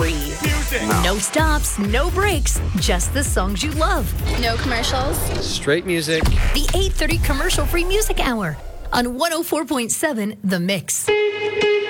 free. No stops, no breaks, just the songs you love. No commercials. Straight music. The 8:30 commercial-free music hour on 104.7 The Mix.